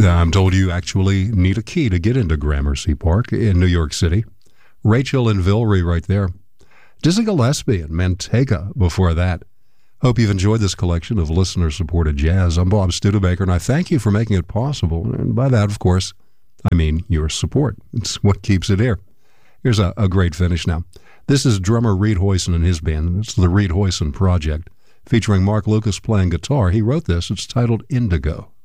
I'm told you actually need a key to get into Gramercy Park in New York City. Rachel and Vilry right there. Dizzy Gillespie and Manteca before that. Hope you've enjoyed this collection of listener-supported jazz. I'm Bob Studebaker, and I thank you for making it possible. And by that, of course, I mean your support. It's what keeps it here. Here's a great finish now. This is drummer Reed Hoyson and his band. It's the Reed Hoyson Project, featuring Mark Lucas playing guitar. He wrote this. It's titled Indigo.